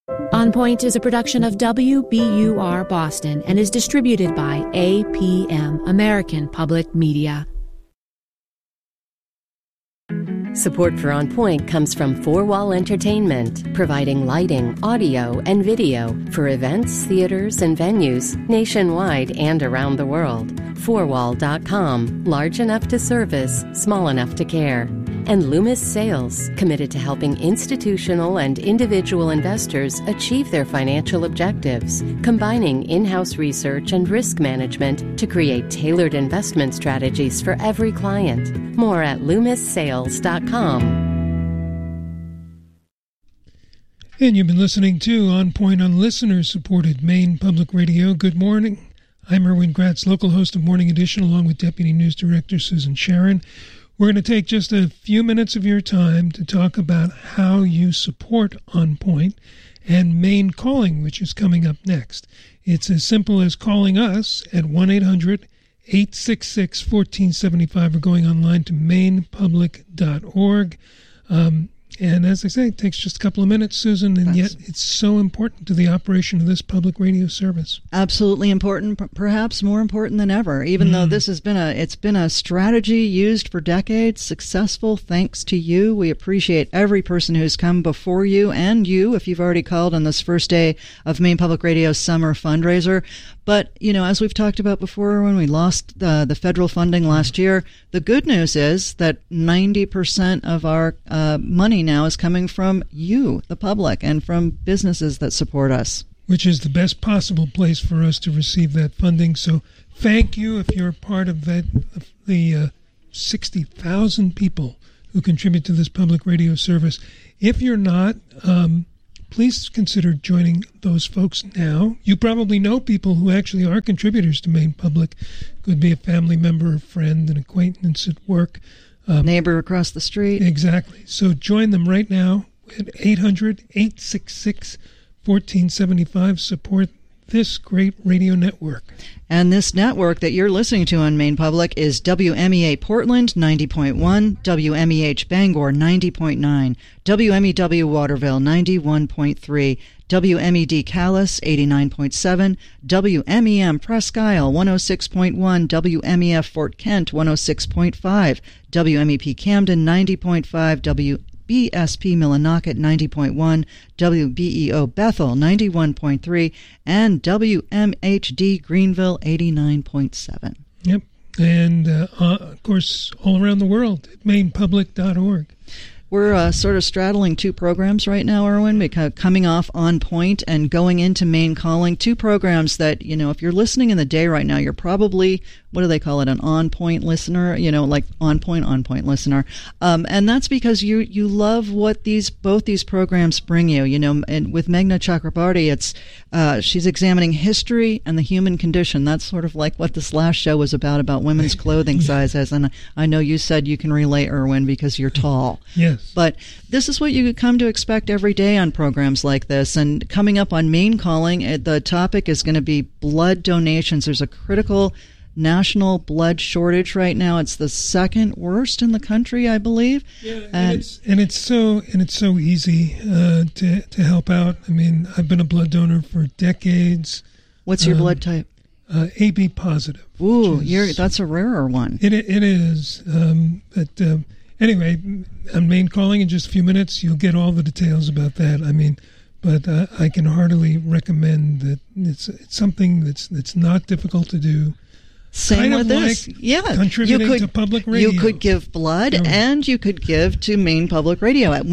On Point is a production of WBUR Boston and is distributed by APM, American Public Media. Support for On Point comes from Four Wall Entertainment, providing lighting, audio, and video for events, theaters, and venues nationwide and around the world. Fourwall.com, large enough to service, small enough to care. And Loomis Sales, committed to helping institutional and individual investors achieve their financial objectives, combining in-house research and risk management to create tailored investment strategies for every client. More at LoomisSales.com. And you've been listening to On Point on listener-supported Maine Public Radio. Good morning. I'm Erwin Gratz, local host of Morning Edition, along with Deputy News Director Susan Sharon. We're going to take just a few minutes of your time to talk about how you support On Point and Maine Calling, which is coming up next. It's as simple as calling us at 1-800-866-1475 or going online to mainepublic.org. And as I say, it takes just a couple of minutes, Susan, and yet it's so important to the operation of this public radio service. Absolutely important, perhaps more important than ever, even though this has been a strategy used for decades, successful thanks to you. We appreciate every person who's come before you and you, if you've already called on this first day of Maine Public Radio's summer fundraiser. But, as we've talked about before, when we lost the federal funding last year, the good news is that 90% of our money now is coming from you, the public, and from businesses that support us. Which is the best possible place for us to receive that funding. So thank you if you're part of the 60,000 people who contribute to this public radio service. If you're not, please consider joining those folks now. You probably know people who actually are contributors to Maine Public. Could be a family member, a friend, an acquaintance at work. Neighbor across the street. Exactly. So join them right now at 800-866-1475. Support this great radio network. And this network that you're listening to on Maine Public is WMEA Portland 90.1, WMEH Bangor 90.9, WMEW Waterville 91.3, WMED Calais 89.7, WMEM Presque Isle 106.1, WMEF Fort Kent 106.5, WMEP Camden 90.5, WBSP Millinocket 90.1, WBEO Bethel 91.3, and WMHD Greenville 89.7. Yep. And, of course, all around the world at mainepublic.org. We're sort of straddling two programs right now, Erwin, because coming off On Point and going into Maine Calling, two programs that, if you're listening in the day right now, you're probably, what do they call it, an on-point listener, like on-point listener. And that's because you love what both these programs bring you. And with Meghna Chakrabarty, it's she's examining history and the human condition. That's sort of like what this last show was about women's clothing sizes. And I know you said you can relate, Erwin, because you're tall. Yes. But this is what you come to expect every day on programs like this. And coming up on Maine Calling, the topic is going to be blood donations. There's a critical national blood shortage right now. It's the second worst in the country, I believe. Yeah, and it's so easy to help out. I mean, I've been a blood donor for decades. What's your blood type? AB positive. Ooh, that's a rarer one. It is. Anyway, on Maine Calling in just a few minutes, you'll get all the details about that. I mean, but I can heartily recommend that it's something that's not difficult to do. Same with this. Yeah. Contributing to public radio. You could give blood and you could give to Maine Public Radio at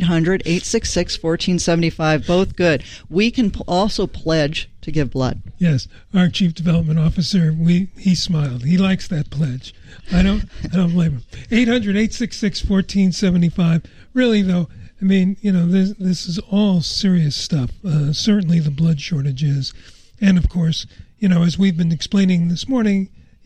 1-800-866-1475. Both good. We can also pledge to give blood. Yes. Our Chief Development Officer, he smiled. He likes that pledge. I don't blame him. 800-866-1475. Really, though, I mean, this is all serious stuff. Certainly the blood shortages. And, of course, as we've been explaining this morning,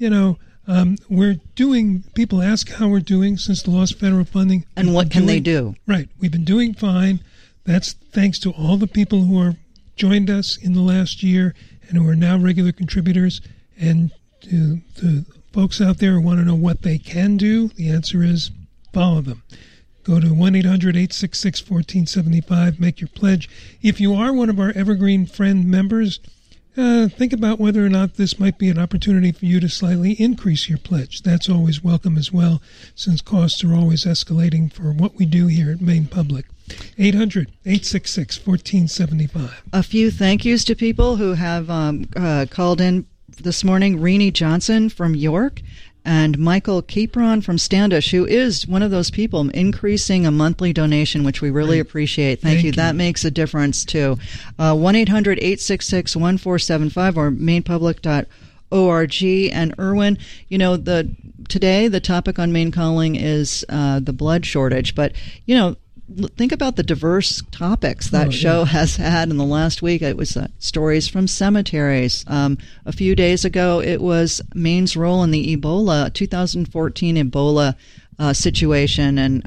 people ask how we're doing since the lost federal funding. And what can they do? Right. We've been doing fine. That's thanks to all the people who are joined us in the last year and who are now regular contributors. And to the folks out there who want to know what they can do, the answer is follow them. Go to 1-800-866-1475. Make your pledge. If you are one of our Evergreen Friend members, think about whether or not this might be an opportunity for you to slightly increase your pledge. That's always welcome as well, since costs are always escalating for what we do here at Maine Public. 800-866-1475. A few thank yous to people who have called in this morning. Renee Johnson from York and Michael Capron from Standish, who is one of those people increasing a monthly donation, which we really appreciate. Thank you. That makes a difference, too. 1-800-866-1475 or mainepublic.org. And Erwin, you know, today the topic on Maine Calling is the blood shortage, but, you know, think about the diverse topics that show has had in the last week. It was stories from cemeteries. A few days ago, it was Maine's role in the 2014 Ebola situation, and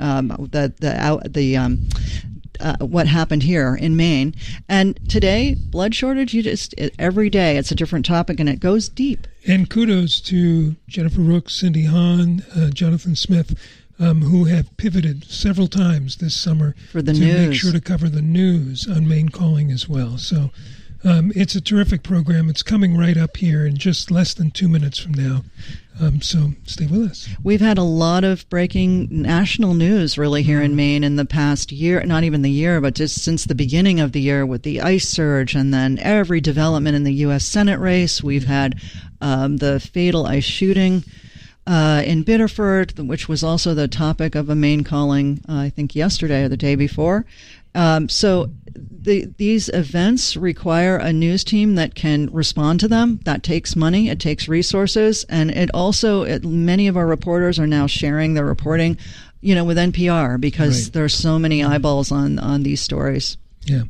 what happened here in Maine. And today, blood shortage. Every day it's a different topic, and it goes deep. And kudos to Jennifer Rooks, Cindy Hahn, Jonathan Smith, who have pivoted several times this summer for the to news. Make sure to cover the news on Maine Calling as well. So it's a terrific program. It's coming right up here in just less than 2 minutes from now. So stay with us. We've had a lot of breaking national news really here in Maine in the past year, not even the year, but just since the beginning of the year with the ice surge and then every development in the U.S. Senate race. We've had the fatal ice shooting in Biddeford, which was also the topic of a Maine Calling, I think yesterday or the day before. So these events require a news team that can respond to them. That takes money, it takes resources, and many of our reporters are now sharing their reporting, you know, with NPR because there's so many eyeballs on these stories. Yeah.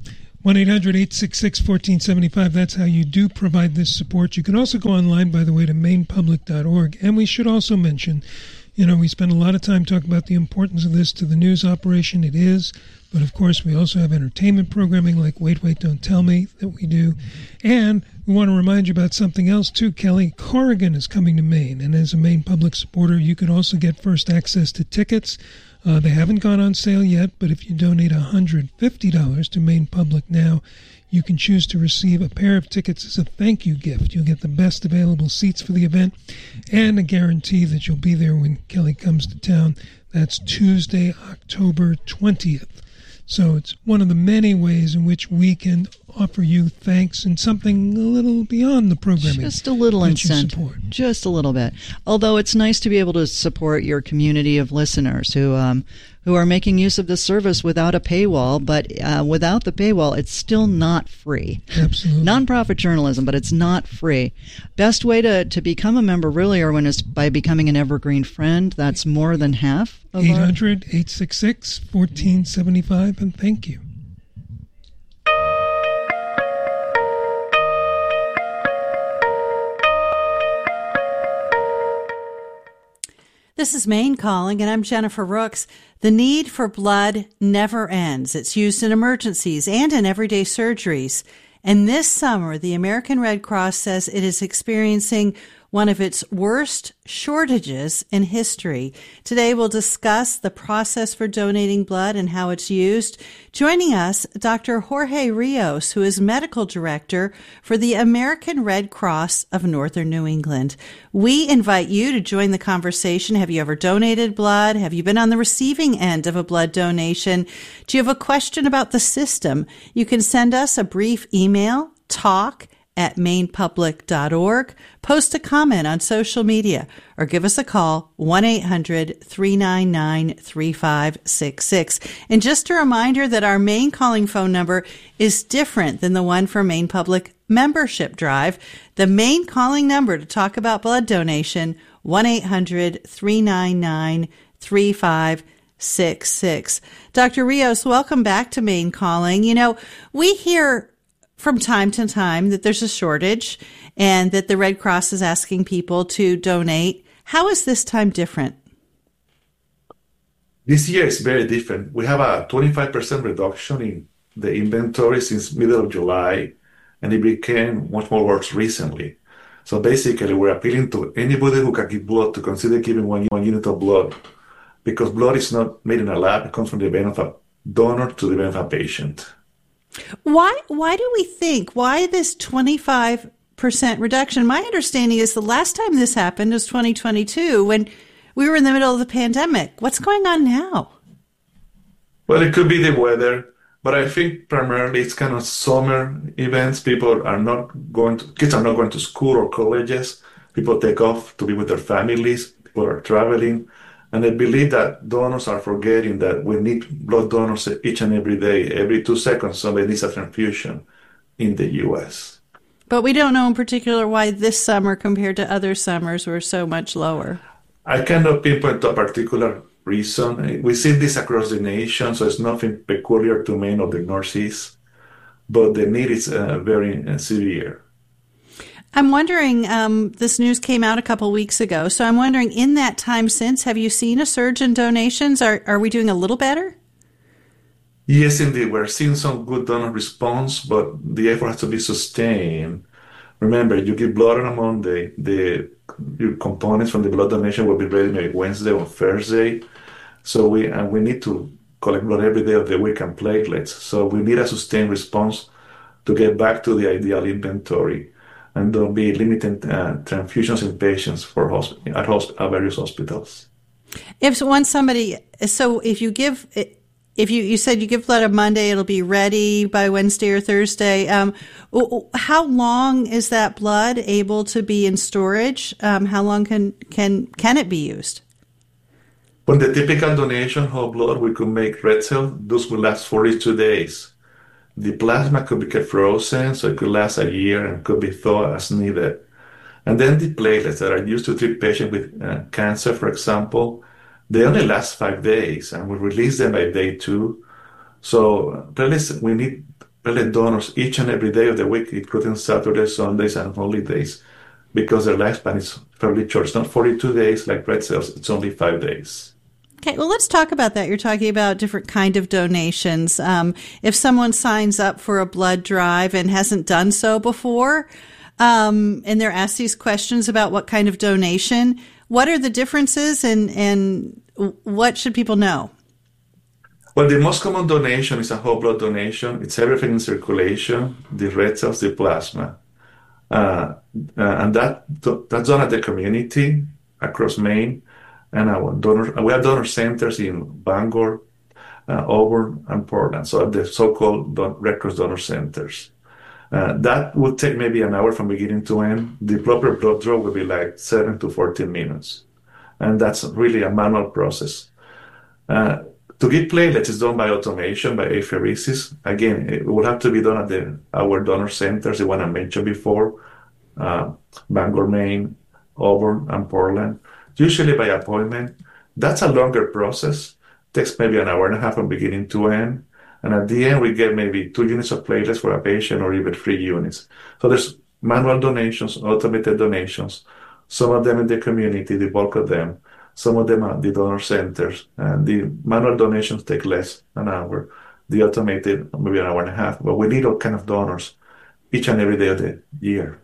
1-800-866-1475. That's how you do provide this support. You can also go online, by the way, to mainepublic.org. And we should also mention, you know, we spend a lot of time talking about the importance of this to the news operation. It is. But, of course, we also have entertainment programming like Wait, Wait, Don't Tell Me that we do. And we want to remind you about something else, too. Kelly Corrigan is coming to Maine. And as a Maine Public supporter, you can also get first access to tickets. They haven't gone on sale yet, but if you donate $150 to Maine Public now, you can choose to receive a pair of tickets as a thank you gift. You'll get the best available seats for the event and a guarantee that you'll be there when Kelly comes to town. That's Tuesday, October 20th. So it's one of the many ways in which we can offer you thanks and something a little beyond the programming. Just a little incentive. Just a little bit. Although it's nice to be able to support your community of listeners who are making use of this service without a paywall, but without the paywall, it's still not free. Absolutely. Nonprofit journalism, but it's not free. Best way to become a member, really, Erwin, is by becoming an Evergreen Friend. That's more than half of 800-866-1475, and thank you. This is Maine Calling, and I'm Jennifer Rooks. The need for blood never ends. It's used in emergencies and in everyday surgeries. And this summer, the American Red Cross says it is experiencing one of its worst shortages in history. Today, we'll discuss the process for donating blood and how it's used. Joining us, Dr. Jorge Rios, who is medical director for the American Red Cross of Northern New England. We invite you to join the conversation. Have you ever donated blood? Have you been on the receiving end of a blood donation? Do you have a question about the system? You can send us a brief email, talk@mainepublic.org, post a comment on social media, or give us a call, 1-800-399-3566. And just a reminder that our Maine Calling phone number is different than the one for Maine Public Membership Drive. The Maine Calling number to talk about blood donation, 1-800-399-3566. Dr. Rios, welcome back to Maine Calling. You know, we hear from time to time that there's a shortage and that the Red Cross is asking people to donate. How is this time different? This year is very different. We have a 25% reduction in the inventory since middle of July, and it became much more worse recently. So basically, we're appealing to anybody who can give blood to consider giving one unit of blood because blood is not made in a lab. It comes from the vein of a donor to the vein of a patient. Why do we think, why this 25% reduction? My understanding is the last time this happened was 2022 when we were in the middle of the pandemic. What's going on now? Well, it could be the weather, but I think primarily it's kind of summer events. Kids are not going to school or colleges. People take off to be with their families. People are traveling. And I believe that donors are forgetting that we need blood donors each and every day. Every 2 seconds, somebody needs a transfusion in the U.S. But we don't know in particular why this summer compared to other summers were so much lower. I cannot pinpoint a particular reason. We see this across the nation, so it's nothing peculiar to Maine or the Northeast, but the need is very severe. I'm wondering, this news came out a couple weeks ago, so I'm wondering, in that time since, have you seen a surge in donations? Are we doing a little better? Yes, indeed. We're seeing some good donor response, but the effort has to be sustained. Remember, you give blood on a Monday, your components from the blood donation will be ready maybe Wednesday or Thursday. So we need to collect blood every day of the week and platelets. So we need a sustained response to get back to the ideal inventory. And there'll be limited transfusions in patients at various hospitals. If you give, if you said you give blood on Monday, it'll be ready by Wednesday or Thursday. How long is that blood able to be in storage? How long can it be used? When the typical donation, whole blood, we could make red cells. Those will last 42 days. The plasma could be kept frozen, so it could last a year and could be thawed as needed. And then the platelets that are used to treat patients with cancer, for example, they only last 5 days, and we release them by day 2. So we need platelet donors each and every day of the week, including Saturdays, Sundays, and holidays, because their lifespan is fairly short. It's not 42 days like red cells, it's only 5 days. Okay, well, let's talk about that. You're talking about different kind of donations. If someone signs up for a blood drive and hasn't done so before, and they're asked these questions about what kind of donation, what are the differences and what should people know? Well, the most common donation is a whole blood donation. It's everything in circulation, the red cells, the plasma. And that's done at the community across Maine. And we have donor centers in Bangor, Auburn, and Portland. So the so-called Red Cross donor centers. That would take maybe an hour from beginning to end. The proper blood draw will be like 7 to 14 minutes. And that's really a manual process. To give platelets is done by automation, by apheresis. Again, it will have to be done at our donor centers, the one I mentioned before, Bangor, Maine, Auburn, and Portland. Usually by appointment. That's a longer process. Takes maybe an hour and a half from beginning to end. And at the end, we get maybe 2 units of platelets for a patient or even 3 units. So there's manual donations, automated donations, some of them in the community, the bulk of them, some of them at the donor centers. And the manual donations take less than an hour. The automated, maybe an hour and a half. But we need all kind of donors each and every day of the year.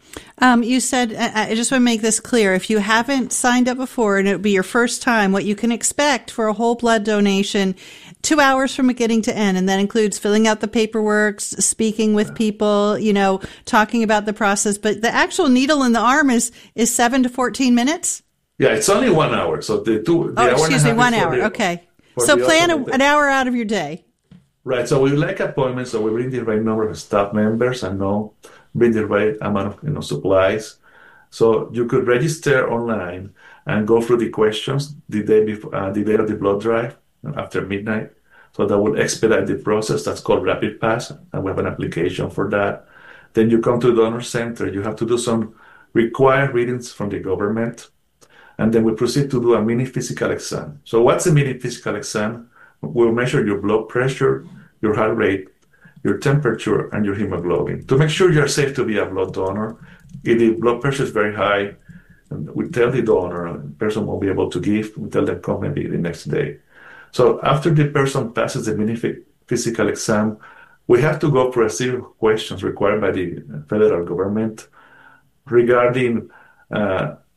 You said, I just want to make this clear, if you haven't signed up before and it would be your first time, what you can expect for a whole blood donation, 2 hours from beginning to end, and that includes filling out the paperwork, speaking with people, talking about the process, but the actual needle in the arm is 7 to 14 minutes? Yeah, it's only 1 hour. So the hour excuse me, 1 hour. Okay. So plan an hour out of your day. Right. So we like appointments, so we bring the right number of staff members and bring the right amount of supplies. So you could register online and go through the questions the day before, the day of the blood drive after midnight. So that will expedite the process. That's called Rapid Pass, and we have an application for that. Then you come to the donor center. You have to do some required readings from the government, and then we proceed to do a mini physical exam. So what's a mini physical exam? We'll measure your blood pressure, your heart rate, your temperature, and your hemoglobin to make sure you're safe to be a blood donor. If the blood pressure is very high, we tell the donor, the person won't be able to give. We tell them come maybe the next day. So after the person passes the mini physical exam, we have to go through a series of questions required by the federal government regarding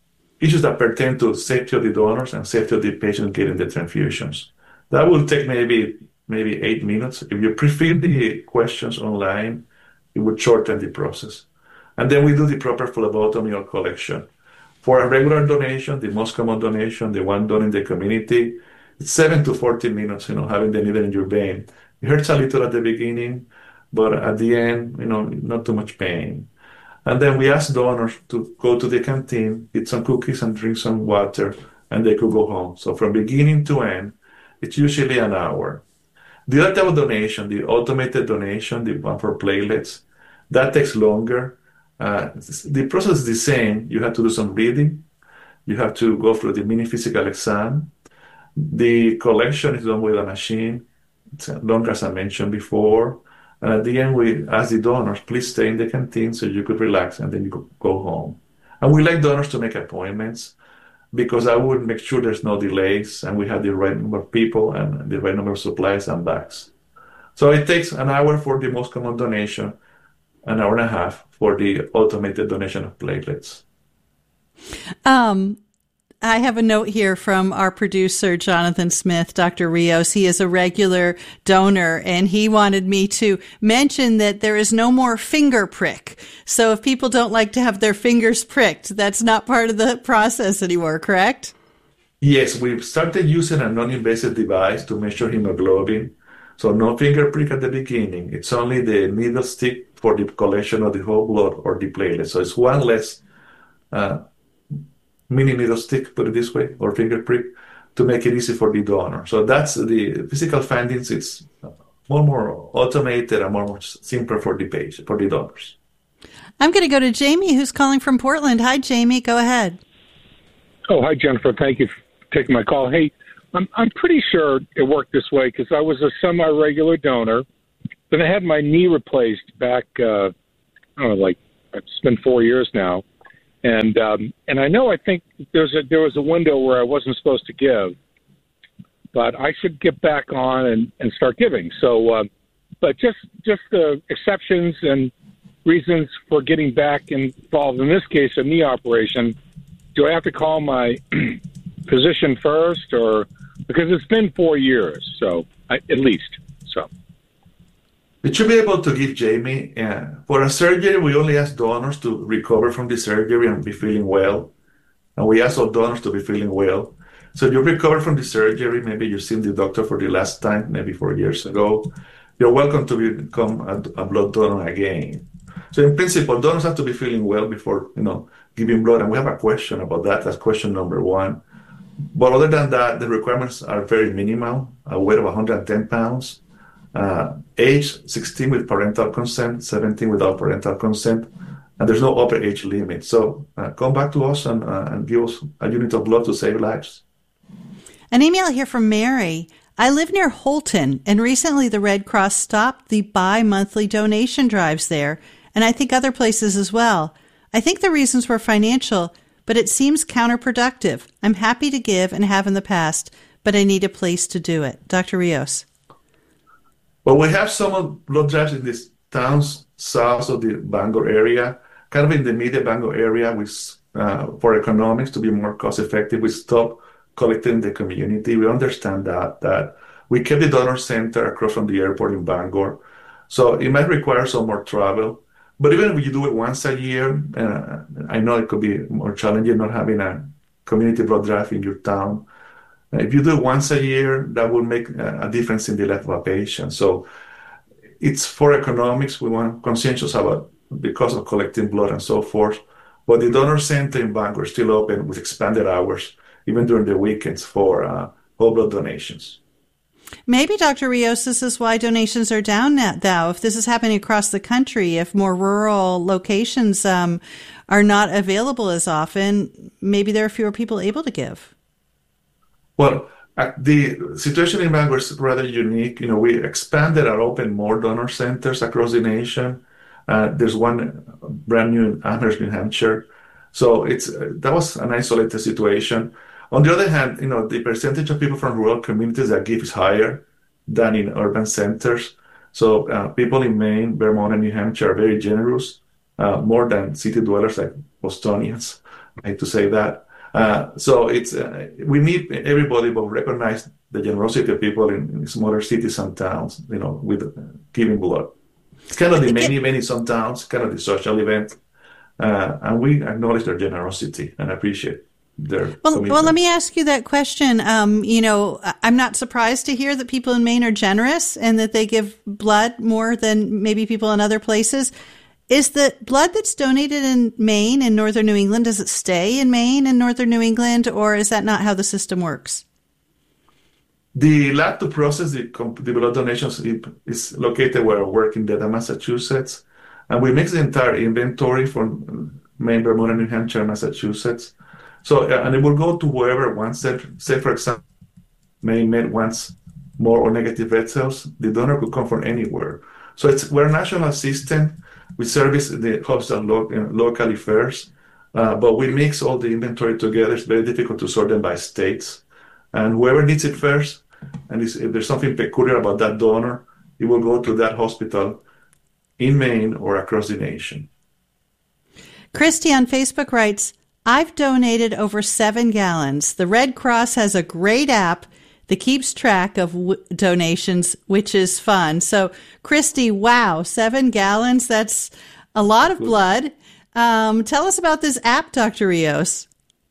issues that pertain to safety of the donors and safety of the patient getting the transfusions. That will take maybe 8 minutes. If you pre-fill the questions online, it would shorten the process. And then we do the proper phlebotomy or collection. For a regular donation, the most common donation, the one done in the community, it's 7 to 14 minutes, having the needle in your vein. It hurts a little at the beginning, but at the end, not too much pain. And then we ask donors to go to the canteen, eat some cookies and drink some water, and they could go home. So from beginning to end, it's usually an hour. The other type of donation, the automated donation, the one for platelets, that takes longer. The process is the same. You have to do some reading. You have to go through the mini physical exam. The collection is done with a machine. It's longer, as I mentioned before. And at the end, we ask the donors, please stay in the canteen so you could relax, and then you could go home. And we like donors to make appointments because I would make sure there's no delays and we have the right number of people and the right number of supplies and bags. So it takes an hour for the most common donation, an hour and a half for the automated donation of platelets. I have a note here from our producer, Jonathan Smith, Dr. Rios. He is a regular donor, and he wanted me to mention that there is no more finger prick. So if people don't like to have their fingers pricked, that's not part of the process anymore, correct? Yes, we've started using a non-invasive device to measure hemoglobin. So no finger prick at the beginning. It's only the needle stick for the collection of the whole blood or the platelets. So it's one less mini needle stick, put it this way, or finger prick, to make it easy for the donor. So that's the physical findings. It's more automated and more simpler for the patient, for the donors. I'm going to go to Jamie, who's calling from Portland. Hi, Jamie. Go ahead. Oh, hi, Jennifer. Thank you for taking my call. Hey, I'm pretty sure it worked this way because I was a semi-regular donor. Then I had my knee replaced back, it's been 4 years now. And I think there was a window where I wasn't supposed to give, but I should get back on and start giving. So, but just the exceptions and reasons for getting back involved. In this case, a knee operation. Do I have to call my physician first, or because it's been 4 years, at least. You should be able to give, Jamie. For a surgery, we only ask donors to recover from the surgery and be feeling well. And we ask all donors to be feeling well. So if you recover from the surgery, maybe you've seen the doctor for the last time, maybe 4 years ago, you're welcome to become a blood donor again. So in principle, donors have to be feeling well before, giving blood. And we have a question about that. That's question number one. But other than that, the requirements are very minimal. A weight of 110 pounds. Age 16 with parental consent, 17 without parental consent, and there's no upper age limit. So come back to us and give us a unit of blood to save lives. An email here from Mary. I live near Holton, and recently the Red Cross stopped the bi-monthly donation drives there, and I think other places as well. I think the reasons were financial, but it seems counterproductive. I'm happy to give and have in the past, but I need a place to do it. Dr. Rios. Well, we have some blood drives in these towns south of the Bangor area, kind of in the immediate Bangor area. For economics, to be more cost effective, we stopped collecting the community. We understand that we kept the donor center across from the airport in Bangor. So it might require some more travel. But even if you do it once a year, I know it could be more challenging not having a community blood drive in your town. If you do it once a year, that will make a difference in the life of a patient. So it's for economics. We want conscientious about the cost of collecting blood and so forth. But the donor center in Bangor is still open with expanded hours, even during the weekends, for whole blood donations. Maybe, Dr. Rios, this is why donations are down now. If this is happening across the country, if more rural locations are not available as often, maybe there are fewer people able to give. Well, the situation in Bangor is rather unique. We expanded or opened more donor centers across the nation. There's one brand new in Amherst, New Hampshire. So that was an isolated situation. On the other hand, the percentage of people from rural communities that give is higher than in urban centers. So people in Maine, Vermont, and New Hampshire are very generous, more than city dwellers like Bostonians. I hate to say that. So it's we need everybody, but recognize the generosity of people in smaller cities and towns, with giving blood. It's kind of the many some towns, kind of the social event, and we acknowledge their generosity and appreciate their commitment. Well, let me ask you that question. I'm not surprised to hear that people in Maine are generous and that they give blood more than maybe people in other places. Is the blood that's donated in Maine and northern New England, does it stay in Maine and northern New England, or is that not how the system works? The lab to process the blood donations is located where I work in Dedham, Massachusetts, and we mix the entire inventory from Maine, Vermont, New Hampshire, Massachusetts. So, and it will go to whoever wants it. Say, for example, Maine wants more or negative red cells. The donor could come from anywhere. So we're a national system. We service the hospital locally first, but we mix all the inventory together. It's very difficult to sort them by states. And whoever needs it first, and if there's something peculiar about that donor, it will go to that hospital in Maine or across the nation. Christy on Facebook writes, I've donated over 7 gallons. The Red Cross has a great app that keeps track of donations, which is fun. So, Christy, wow, 7 gallons, that's a lot of blood. Tell us about this app, Dr. Rios.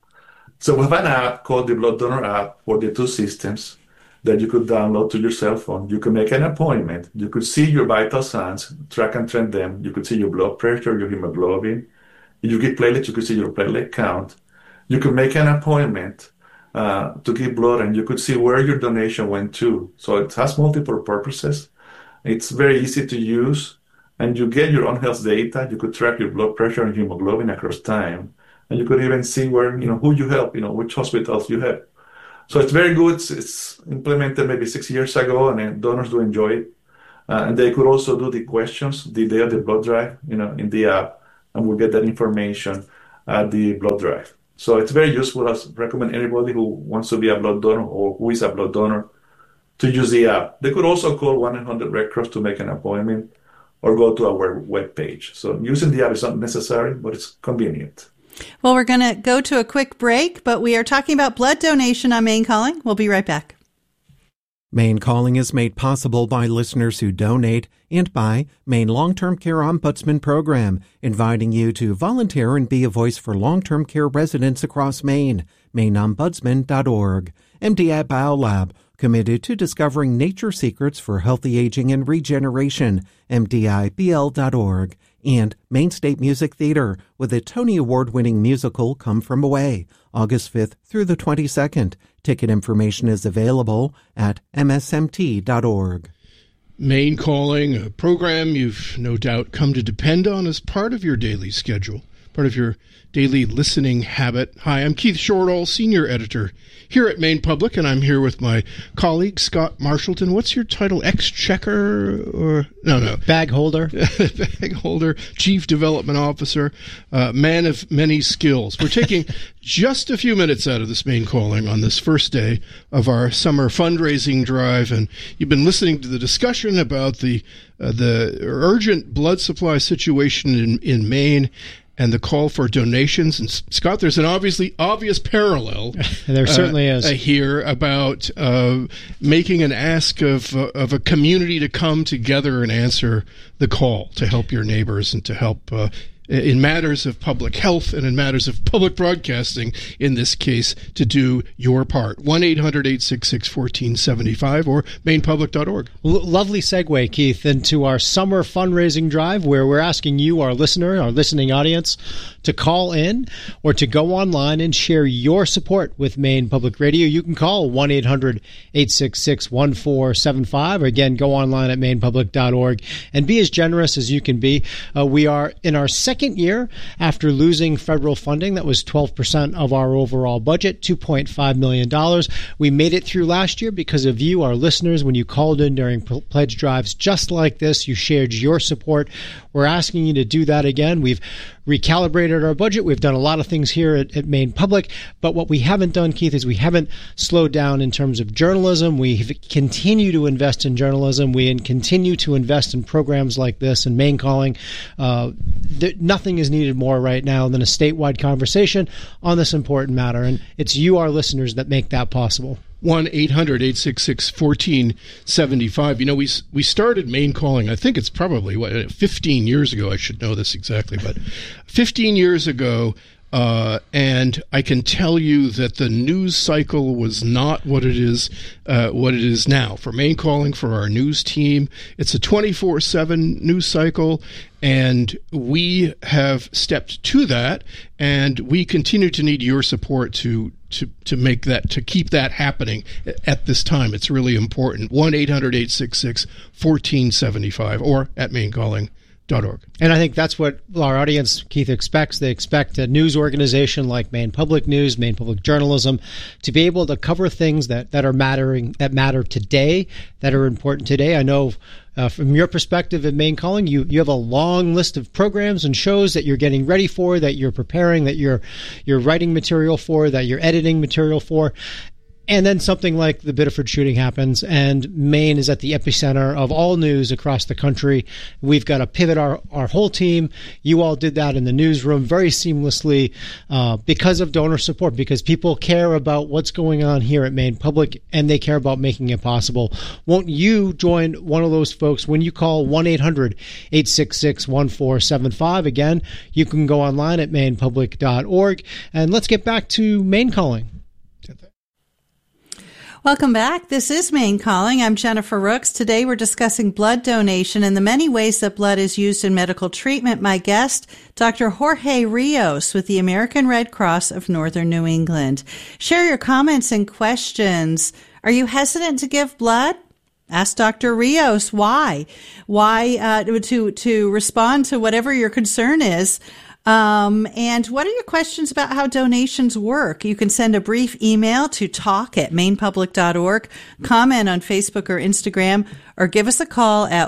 So we have an app called the Blood Donor app for the two systems that you could download to your cell phone. You can make an appointment. You could see your vital signs, track and trend them. You could see your blood pressure, your hemoglobin. If you get platelets, you could see your platelet count. You could make an appointment to give blood, and you could see where your donation went to. So it has multiple purposes. It's very easy to use, and you get your own health data. You could track your blood pressure and hemoglobin across time, and you could even see where, who you help, which hospitals you help. So it's very good. It's implemented maybe 6 years ago, and donors do enjoy it. And they could also do the questions the day of the blood drive, in the app, and we'll get that information at the blood drive. So it's very useful. I recommend anybody who wants to be a blood donor or who is a blood donor to use the app. They could also call 1-800-RED CROSS to make an appointment or go to our webpage. So using the app is not necessary, but it's convenient. Well, we're going to go to a quick break, but we are talking about blood donation on Maine Calling. We'll be right back. Maine Calling is made possible by listeners who donate and by Maine Long-Term Care Ombudsman Program, inviting you to volunteer and be a voice for long-term care residents across Maine. MaineOmbudsman.org. MDI BioLab, committed to discovering nature secrets for healthy aging and regeneration. MDIBL.org. And Maine State Music Theater, with a Tony Award-winning musical Come From Away, August 5th through the 22nd. Ticket information is available at msmt.org. Maine Calling, a program you've no doubt come to depend on as part of your daily schedule, part of your daily listening habit. Hi, I'm Keith Shortall, Senior Editor here at Maine Public, and I'm here with my colleague, Scott Marshallton. What's your title? Exchequer? Or no. Bag holder. Bag holder, Chief Development Officer, man of many skills. We're taking just a few minutes out of this Maine Calling on this first day of our summer fundraising drive, and you've been listening to the discussion about the urgent blood supply situation in Maine and the call for donations. And Scott, there's an obvious parallel. There certainly is here about making an ask of a community to come together and answer the call to help your neighbors and to help in matters of public health and in matters of public broadcasting, in this case, to do your part. 1-800-866-1475 or mainepublic.org. Lovely segue, Keith, into our summer fundraising drive, where we're asking you, our listener, our listening audience, to call in or to go online and share your support with Maine Public Radio. You can call 1-800-866-1475, or again, go online at mainepublic.org and be as generous as you can be. We are in our second year after losing federal funding. That was 12% of our overall budget, $2.5 million. We made it through last year because of you, our listeners. When you called in during pledge drives just like this, you shared your support. We're asking you to do that again. We've recalibrated our budget. We've done a lot of things here at Maine Public, but what we haven't done, Keith, is we haven't slowed down in terms of journalism. We continue to invest in journalism. We continue to invest in programs like this and Maine Calling. nothing is needed more right now than a statewide conversation on this important matter. And it's you, our listeners, that make that possible. 1-800-866-1475. You know, we started Maine Calling, I think it's probably 15 years ago. I should know this exactly, but 15 years ago. And I can tell you that the news cycle was not what it is now. For Maine Calling, for our news team, it's a 24/7 news cycle, and we have stepped to that, and we continue to need your support to make that, to keep that happening at this time. It's really important. 1-800-866-1475 or at mainecalling.org. And I think that's what our audience, Keith, expects. They expect a news organization like Maine Public News, Maine Public Journalism, to be able to cover things that matter today, that are important today. I know from your perspective at Maine Calling, you have a long list of programs and shows that you're getting ready for, that you're preparing, that you're writing material for, that you're editing material for. And then something like the Biddeford shooting happens, and Maine is at the epicenter of all news across the country. We've got to pivot our whole team. You all did that in the newsroom very seamlessly because of donor support, because people care about what's going on here at Maine Public, and they care about making it possible. Won't you join one of those folks when you call 1-800-866-1475? Again, you can go online at mainepublic.org. And let's get back to Maine Calling. Welcome back. This is Maine Calling. I'm Jennifer Rooks. Today we're discussing blood donation and the many ways that blood is used in medical treatment. My guest, Dr. Jorge Rios with the American Red Cross of Northern New England. Share your comments and questions. Are you hesitant to give blood? Ask Dr. Rios why. To respond to whatever your concern is. And what are your questions about how donations work? You can send a brief email to talk@mainepublic.org, comment on Facebook or Instagram, or give us a call at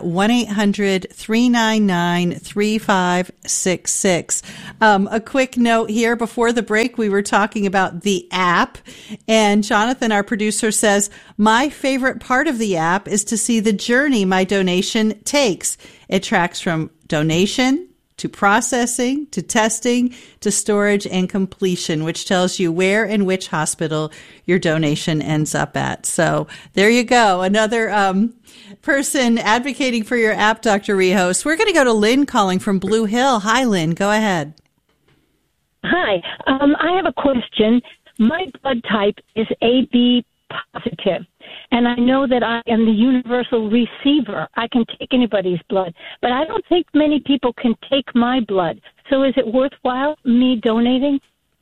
1-800-399-3566. A quick note here. Before the break, we were talking about the app, and Jonathan, our producer, says, my favorite part of the app is to see the journey my donation takes. It tracks from donation to processing, to testing, to storage and completion, which tells you where and which hospital your donation ends up at. So there you go. Another person advocating for your app, Dr. Rios. We're going to go to Lynn calling from Blue Hill. Hi, Lynn. Go ahead. Hi. I have a question. My blood type is AB positive. And I know that I am the universal receiver. I can take anybody's blood. But I don't think many people can take my blood. So is it worthwhile me donating?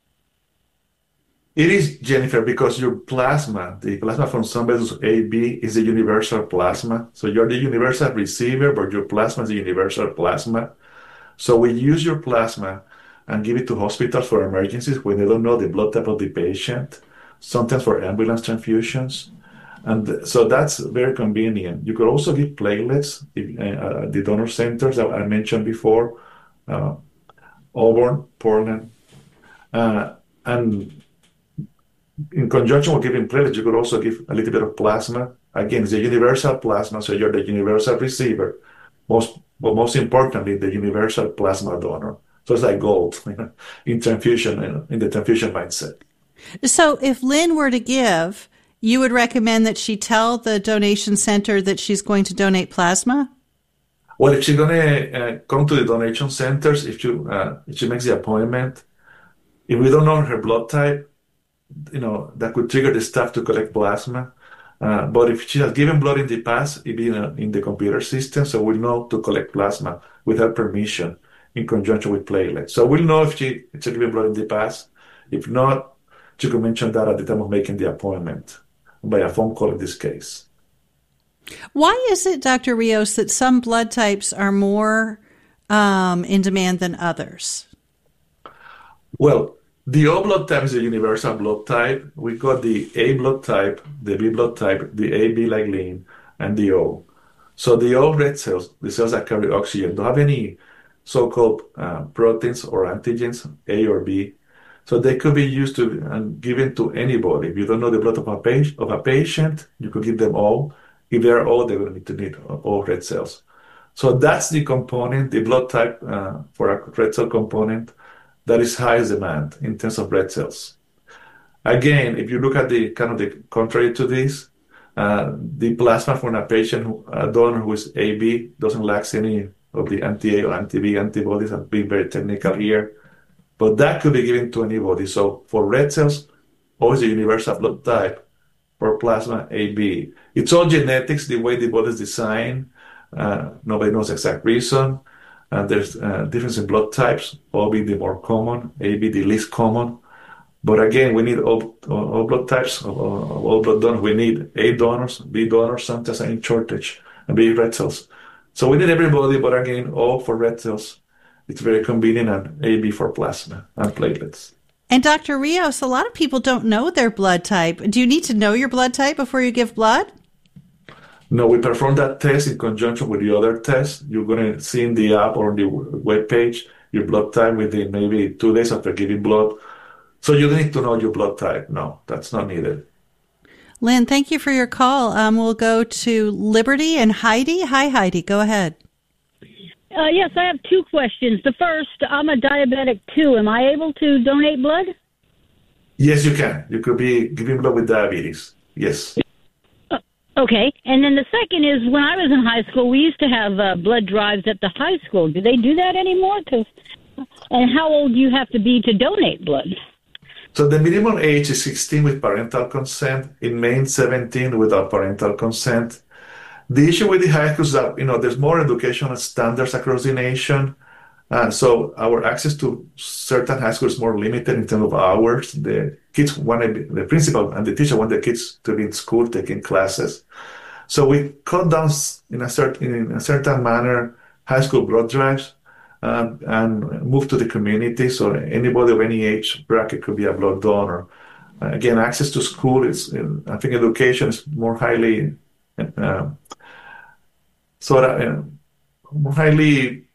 It is, Jennifer, because your plasma, the plasma from somebody who's AB, is a universal plasma. So you're the universal receiver, but your plasma is a universal plasma. So we use your plasma and give it to hospitals for emergencies when they don't know the blood type of the patient, sometimes for ambulance transfusions. And so that's very convenient. You could also give platelets, the donor centers that I mentioned before, Auburn, Portland. And in conjunction with giving platelets, you could also give a little bit of plasma. Again, it's a universal plasma, so you're the universal receiver. Most importantly, the universal plasma donor. So it's like gold in transfusion, in the transfusion mindset. So if Lynn were to give, you would recommend that she tell the donation center that she's going to donate plasma? Well, if she's going to come to the donation centers, if she makes the appointment, if we don't know her blood type, that could trigger the staff to collect plasma. But if she has given blood in the past, it'd be in the computer system, so we'll know to collect plasma with her permission in conjunction with platelets. So we'll know if she's given blood in the past. If not, she could mention that at the time of making the appointment, by a phone call in this case. Why is it, Dr. Rios, that some blood types are more in demand than others? Well, the O blood type is a universal blood type. We got the A blood type, the B blood type, the AB like lean, and the O. So the O red cells, the cells that carry oxygen, don't have any so-called proteins or antigens, A or B. So they could be used to and given to anybody. If you don't know the blood of a patient, you could give them all. If they are all, they're going to need all red cells. So that's the component, the blood type for a red cell component that is highest demand in terms of red cells. Again, if you look at the kind of the contrary to this, the plasma from a patient, a donor who is AB, doesn't lack any of the anti-A or anti-B antibodies. I'm being very technical here, but that could be given to anybody. So for red cells, always a universal blood type. For plasma, AB. It's all genetics, the way the body is designed. Nobody knows the exact reason. There's difference in blood types, OB the more common, AB the least common. But again, we need all blood types, all blood donors. We need A donors, B donors, sometimes in shortage, and B red cells. So we need everybody, but again, all for red cells. It's very convenient, and AB for plasma and platelets. And Dr. Rios, a lot of people don't know their blood type. Do you need to know your blood type before you give blood? No, we perform that test in conjunction with the other tests. You're going to see in the app or on the web page your blood type within maybe 2 days after giving blood. So you don't need to know your blood type. No, that's not needed. Lynn, thank you for your call. We'll go to Liberty and Heidi. Hi, Heidi. Go ahead. Yes, I have two questions. The first, I'm a diabetic too. Am I able to donate blood? Yes, you can. You could be giving blood with diabetes. Yes. Okay. And then the second is, when I was in high school, we used to have blood drives at the high school. Do they do that anymore? And how old do you have to be to donate blood? So the minimum age is 16 with parental consent. In Maine, 17 without parental consent. The issue with the high schools is that, there's more educational standards across the nation. So our access to certain high schools is more limited in terms of hours. The kids the principal and the teacher want the kids to be in school taking classes. So we cut down in a certain manner high school blood drives and move to the community. So anybody of any age bracket could be a blood donor. Again, access to school I think education is more highly more highly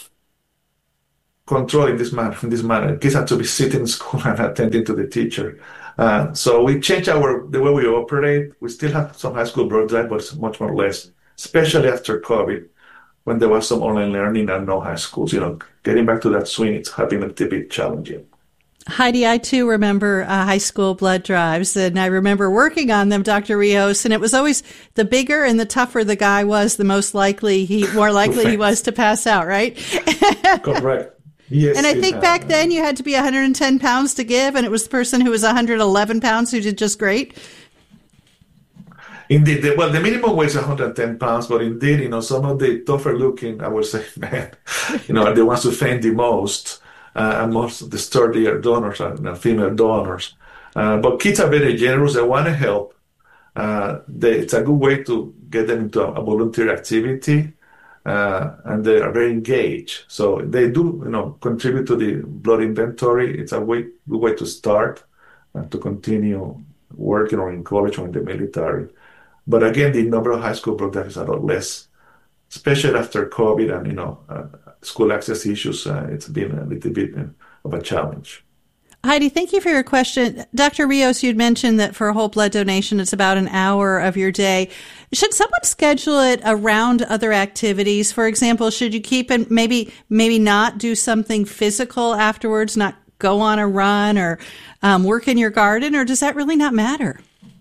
controlled in this manner. Kids have to be sitting in school and attending to the teacher. So we change the way we operate. We still have some high school blood drive, but it's much more less, especially after COVID, when there was some online learning and no high schools. Getting back to that swing, it's having a bit challenging. Heidi, I too remember high school blood drives, and I remember working on them, Dr. Rios, and it was always the bigger and the tougher the guy was, the more likely he was to pass out, right? Correct. Yes. And I think back then you had to be 110 pounds to give, and it was the person who was 111 pounds who did just great. Indeed. The minimum weight is 110 pounds, but indeed, some of the tougher looking, I would say, men, are the ones who faint the most. And most of the sturdier donors are female donors. But kids are very generous. They want to help. It's a good way to get them into a volunteer activity, and they are very engaged. So they do, contribute to the blood inventory. It's a good way to start and to continue working or in college or in the military. But again, the number of high school blood drives is a lot less, especially after COVID and, school access issues. It's been a little bit of a challenge. Heidi, thank you for your question. Dr. Rios, you'd mentioned that for a whole blood donation, it's about an hour of your day. Should someone schedule it around other activities? For example, should you keep it, maybe not do something physical afterwards, not go on a run or work in your garden, or does that really not matter?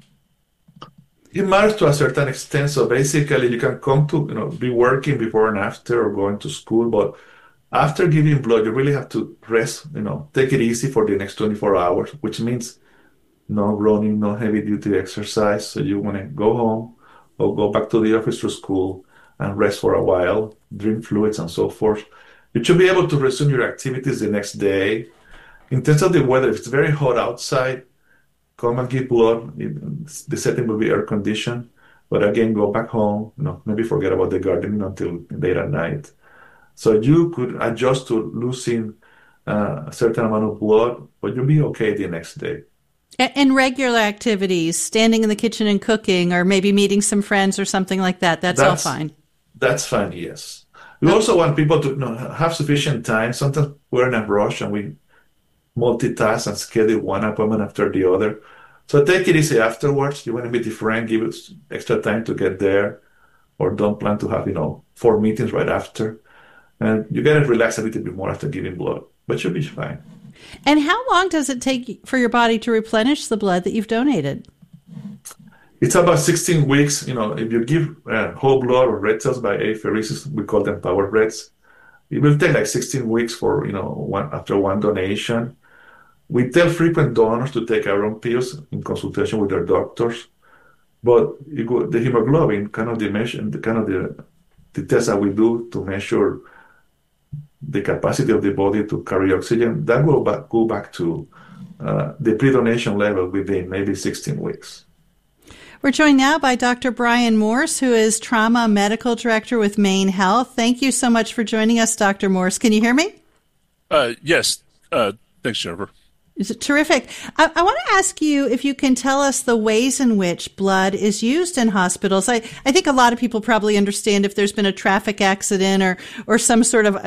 It matters to a certain extent. So basically, you can come to, be working before and after or going to school. But after giving blood, you really have to rest, take it easy for the next 24 hours, which means no running, no heavy duty exercise. So you want to go home or go back to the office or school and rest for a while, drink fluids and so forth. You should be able to resume your activities the next day. In terms of the weather, if it's very hot outside, come and give blood. The setting will be air conditioned, but again, go back home. Maybe forget about the gardening until late at night. So you could adjust to losing a certain amount of blood, but you'll be okay the next day. And regular activities, standing in the kitchen and cooking, or maybe meeting some friends or something like that. That's all fine. That's fine. Yes. We also want people to have sufficient time. Sometimes we're in a rush and we multitask and schedule one appointment after the other. So take it easy afterwards. You want to meet a friend, give us extra time to get there. or don't plan to have, 4 meetings right after. And you get to relax a little bit more after giving blood, but you'll be fine. And how long does it take for your body to replenish the blood that you've donated? It's about 16 weeks. If you give whole blood or red cells by apheresis, we call them power reds. It will take like 16 weeks for, after one donation. We tell frequent donors to take iron pills in consultation with their doctors. But the hemoglobin, the test that we do to measure the capacity of the body to carry oxygen, that will go back to the pre-donation level within maybe 16 weeks. We're joined now by Dr. Brian Morse, who is Trauma Medical Director with Maine Health. Thank you so much for joining us, Dr. Morse. Can you hear me? Yes. Thanks, Jennifer. Is it terrific? I want to ask you if you can tell us the ways in which blood is used in hospitals. I think a lot of people probably understand if there's been a traffic accident or some sort of,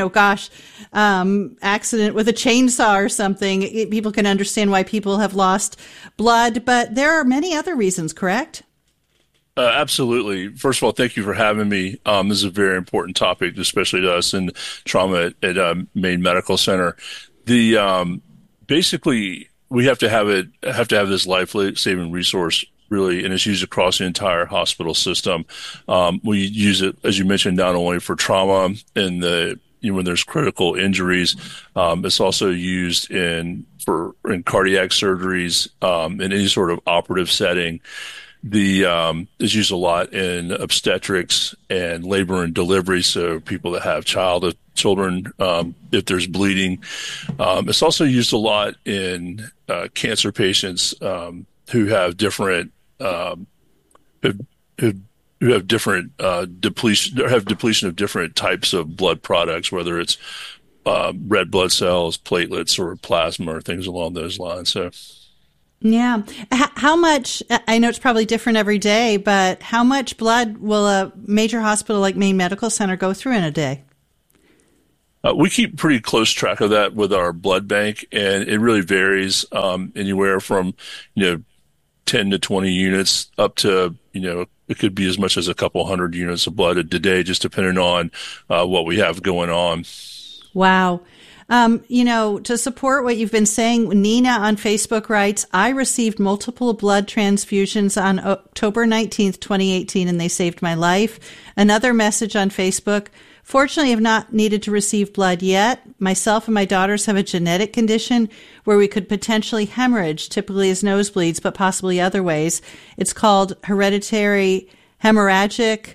accident with a chainsaw or something. People can understand why people have lost blood, but there are many other reasons, correct? Absolutely. First of all, thank you for having me. This is a very important topic, especially to us in trauma at Maine Medical Center. Basically, we have to have this life-saving resource, really, and it's used across the entire hospital system. We use it, as you mentioned, not only for trauma and when there's critical injuries. It's also used in cardiac surgeries, in any sort of operative setting. It's used a lot in obstetrics and labor and delivery, so people that have children, if there's bleeding. It's also used a lot in cancer patients who have different depletion of different types of blood products, whether it's red blood cells, platelets, or plasma, or things along those lines. So. Yeah. How much, I know it's probably different every day, but how much blood will a major hospital like Maine Medical Center go through in a day? We keep pretty close track of that with our blood bank, and it really varies anywhere from, 10 to 20 units up to, it could be as much as a couple hundred units of blood a day, just depending on what we have going on. Wow. To support what you've been saying, Nina on Facebook writes, I received multiple blood transfusions on October 19th, 2018, and they saved my life. Another message on Facebook, fortunately, I have not needed to receive blood yet. Myself and my daughters have a genetic condition where we could potentially hemorrhage, typically as nosebleeds, but possibly other ways. It's called hereditary hemorrhagic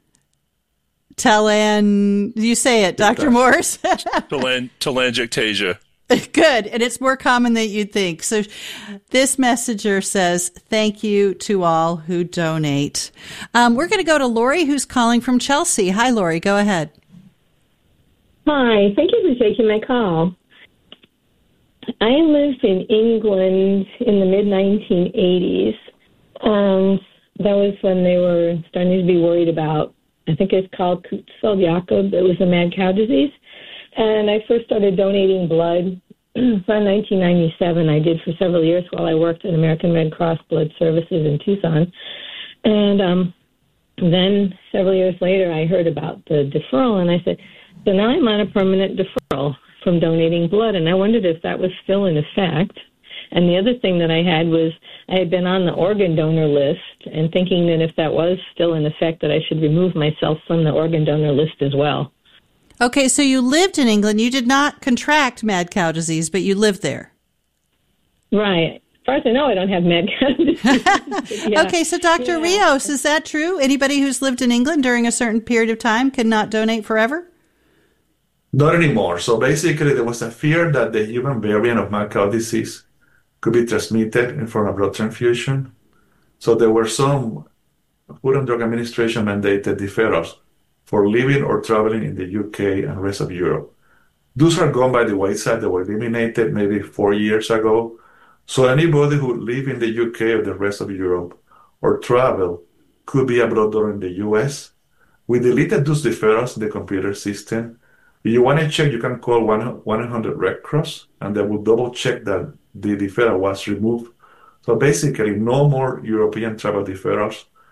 you say it, Dr. Morse? Telangiectasia. Good. And it's more common than you'd think. So this messenger says, thank you to all who donate. We're going to go to Lori, who's calling from Chelsea. Hi, Lori. Go ahead. Hi. Thank you for taking my call. I lived in England in the mid-1980s. That was when they were starting to be worried about, I think it's called Creutzfeldt-Jakob. It was a mad cow disease. And I first started donating blood in 1997. I did for several years while I worked at American Red Cross Blood Services in Tucson. And then several years later, I heard about the deferral, and I said, so now I'm on a permanent deferral from donating blood. And I wondered if that was still in effect. And the other thing that I had was I had been on the organ donor list and thinking that if that was still in effect, that I should remove myself from the organ donor list as well. Okay, so you lived in England. You did not contract mad cow disease, but you lived there. Right. As far as I know, I don't have mad cow disease. Yeah. Okay, so Dr. Rios, is that true? Anybody who's lived in England during a certain period of time cannot donate forever? Not anymore. So basically, there was a fear that the human variant of mad cow disease could be transmitted from a blood transfusion. So there were some Food and Drug Administration mandated deferrals for living or traveling in the UK and rest of Europe. Those are gone by the wayside. They were eliminated maybe 4 years ago. So anybody who live in the UK or the rest of Europe or travel could be a blood donor in the US. We deleted those deferrals in the computer system. If you want to check, you can call 1-800 Red Cross, and they will double check that the deferral was removed. So basically, no more European travel deferrals.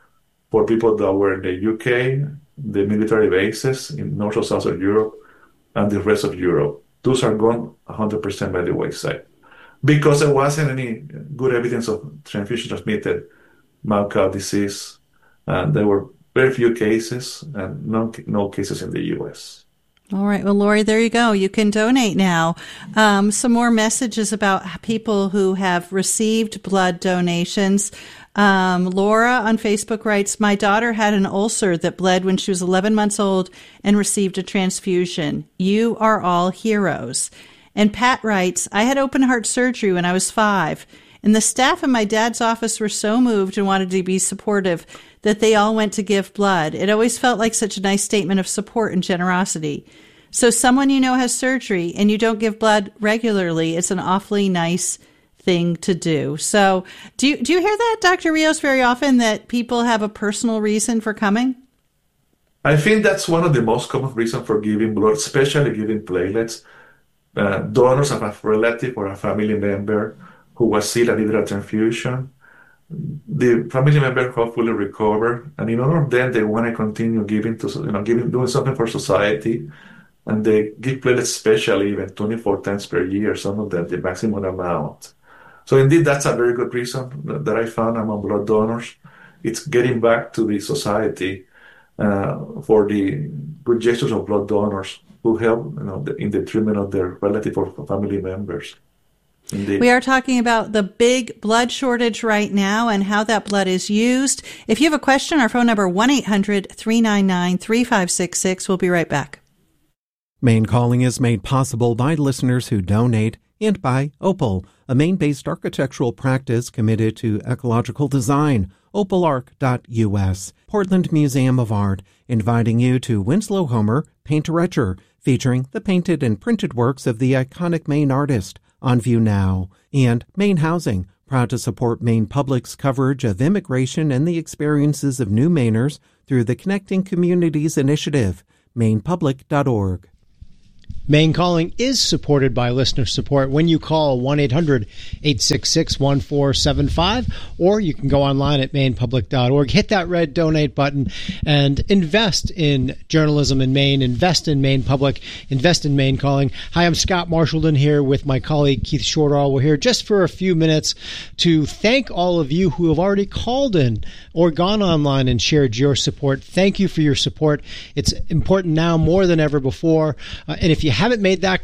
for people that were in the UK, the military bases in North or South of Europe, and the rest of Europe. Those are gone 100% by the wayside because there wasn't any good evidence of transfusion-transmitted mad cow disease, and there were very few cases and no cases in the U.S. All right. Well, Lori, there you go. You can donate now. Some more messages about people who have received blood donations. Laura on Facebook writes, my daughter had an ulcer that bled when she was 11 months old and received a transfusion. You are all heroes. And Pat writes, I had open heart surgery when I was 5, and the staff in my dad's office were so moved and wanted to be supportive that they all went to give blood. It always felt like such a nice statement of support and generosity. So someone you know has surgery and you don't give blood regularly, it's an awfully nice thing to do. So do you hear that, Dr. Rios, very often, that people have a personal reason for coming? I think that's one of the most common reasons for giving blood, especially giving platelets. Donors of a relative or a family member who was ill and needed a transfusion. The family member hopefully recover, and in order of them, they want to continue giving doing something for society, and they give platelets, especially even 24 times per year. Some of them the maximum amount. So indeed, that's a very good reason that I found among blood donors. It's getting back to the society for the good gestures of blood donors who help in the treatment of their relative or family members. Indeed. We are talking about the big blood shortage right now and how that blood is used. If you have a question, our phone number 1-800-399-3566. We'll be right back. Maine Calling is made possible by listeners who donate and by Opal, a Maine-based architectural practice committed to ecological design. opalarch.us. Portland Museum of Art, inviting you to Winslow Homer Paint-A-Retcher, featuring the painted and printed works of the iconic Maine artist, on view now. And Maine Housing, proud to support Maine Public's coverage of immigration and the experiences of new Mainers through the Connecting Communities Initiative, mainepublic.org. Maine Calling is supported by listener support when you call 1-800-866-1475, or you can go online at mainepublic.org, hit that red donate button, and invest in journalism in Maine, invest in Maine Public, invest in Maine Calling. Hi, I'm Scott Marshallton here with my colleague Keith Shortall. We're here just for a few minutes to thank all of you who have already called in or gone online and shared your support. Thank you for your support. It's important now more than ever before. And if you haven't made that